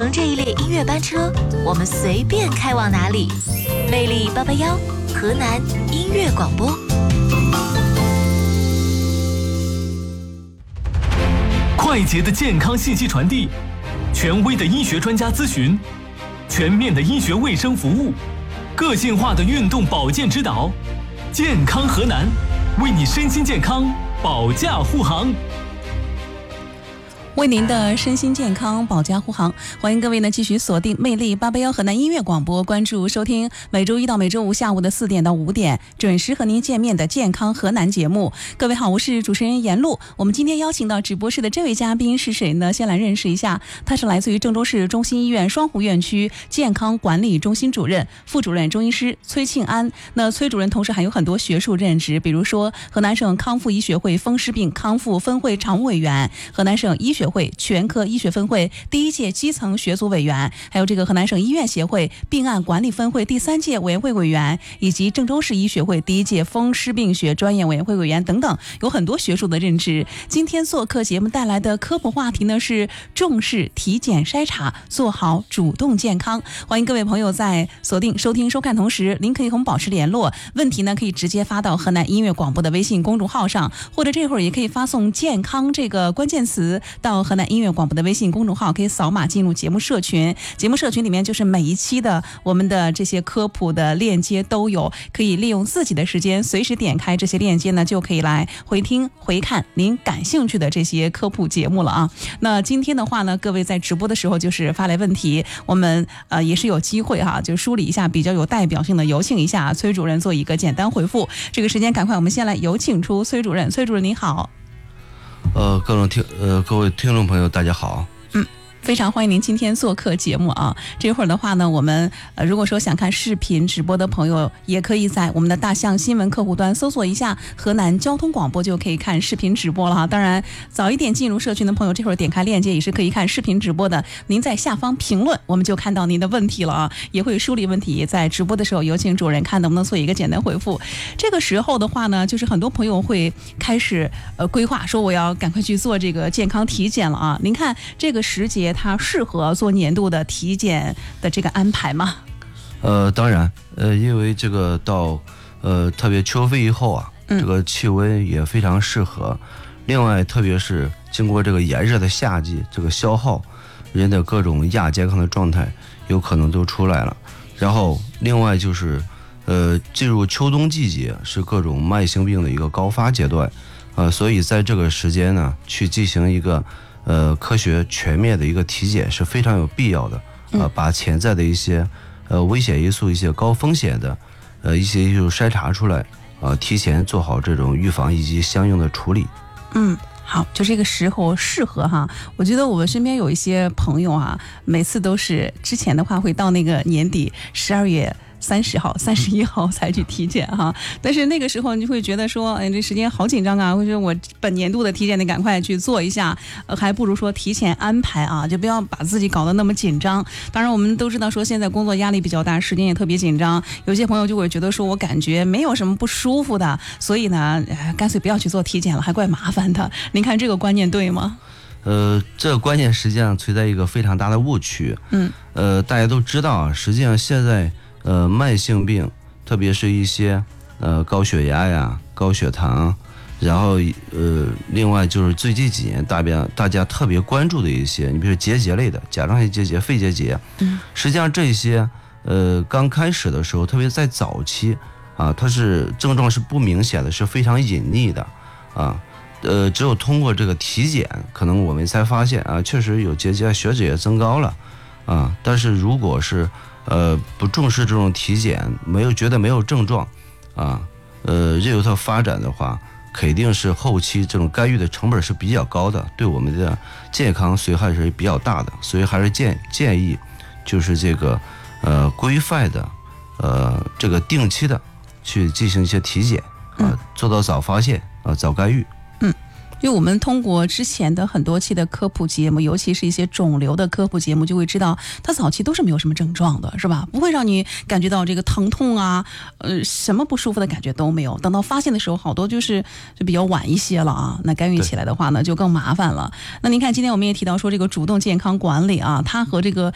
乘这一列音乐班车，我们随便开往哪里。魅力881，河南音乐广播。 快捷的健康信息传递，权威的医学专家咨询，全面的医学卫生服务，个性化的运动保健指导。健康河南，为你身心健康保驾护航。 为您的身心健康保驾护航，欢迎各位呢继续锁定魅力881河南音乐广播，关注收听每周一到每周五下午的4点到5点准时和您见面的健康河南节目。各位好，我是主持人闫璐。我们今天邀请到直播室的这位嘉宾是谁呢？先来认识一下，他是来自于郑州市中心医院双湖院区健康管理中心主任、副主任中医师崔庆安。那崔主任同时还有很多学术任职，比如说河南省康复医学会风湿病康复分会常务委员、河南省医学会全科医学分会第1届基层学组委员，还有这个河南省医院协会病案管理分会第3届委员会委员，以及郑州市医学会第1届风湿病学专业委员会委员等等，有很多学术的任职。今天做客节目带来的科普话题呢是重视体检筛查，做好主动健康。欢迎各位朋友在锁定收听收看同时，您可以和我们保持联络，问题呢可以直接发到河南音乐广播的微信公众号上，或者这会儿也可以发送健康这个关键词到河南音乐广播的微信公众号，可以扫码进入节目社群。节目社群里面就是每一期的我们的这些科普的链接都有，可以利用自己的时间随时点开这些链接呢，就可以来回听回看您感兴趣的这些科普节目了啊。那今天的话呢，各位在直播的时候就是发来问题，我们也是有机会哈，就梳理一下比较有代表性的，有请一下崔主任做一个简单回复。这个时间赶快我们先来有请出崔主任。崔主任您好。 各位听众朋友大家好。 非常欢迎您今天做客节目啊！这会儿的话呢，我们如果说想看视频直播的朋友，也可以在我们的大象新闻客户端搜索一下河南交通广播，就可以看视频直播了哈。当然，早一点进入社群的朋友，这会儿点开链接也是可以看视频直播的。您在下方评论，我们就看到您的问题了啊，也会梳理问题，在直播的时候有请主任看能不能做一个简单回复。这个时候的话呢，就是很多朋友会开始规划说我要赶快去做这个健康体检了啊。您看这个时节，它适合做年度的体检的这个安排吗？ 当然，因为这个到特别秋飞以后啊，这个气温也非常适合。另外，特别是经过这个炎热的夏季，这个消耗，人的各种亚健康的状态有可能都出来了。然后，另外就是进入秋冬季节是各种慢性病的一个高发阶段，所以在这个时间呢，去进行一个科学全面的一个体检是非常有必要的。把潜在的一些危险因素、一些高风险的一些因素筛查出来，提前做好这种预防以及相应的处理。 好，就这个时候适合哈。我觉得我们身边有一些朋友啊，每次都是之前的话会到那个年底12月30号、31号才去体检哈，但是那个时候你就会觉得说，哎，这时间好紧张啊，或者我本年度的体检得赶快去做一下，还不如说提前安排啊，就不要把自己搞得那么紧张。当然我们都知道说现在工作压力比较大，时间也特别紧张，有些朋友就会觉得说我感觉没有什么不舒服的，所以呢，干脆不要去做体检了，还怪麻烦的。您看这个观念对吗？ 这个观念实际上存在一个非常大的误区。大家都知道啊，实际上现在慢性病，特别是一些高血压呀、高血糖，然后另外就是最近几年大家特别关注的一些，你比如说结节类的，甲状腺结节、肺结节，实际上这些刚开始的时候，特别在早期啊，它是症状是不明显的，是非常隐匿的啊。只有通过这个体检，可能我们才发现啊，确实有结节，血脂也增高了啊。但是如果是不重视这种体检，觉得没有症状啊，任由它发展的话，肯定是后期这种干预的成本是比较高的，对我们的健康损害是比较大的。所以还是建议就是这个规范的这个定期的去进行一些体检啊，做到早发现啊，早干预。 因为我们通过之前的很多期的科普节目，尤其是一些肿瘤的科普节目，就会知道它早期都是没有什么症状的，是吧？不会让你感觉到这个疼痛啊，什么不舒服的感觉都没有。等到发现的时候，好多就比较晚一些了啊。那干预起来的话呢，就更麻烦了。那您看，今天我们也提到说这个主动健康管理啊，它和这个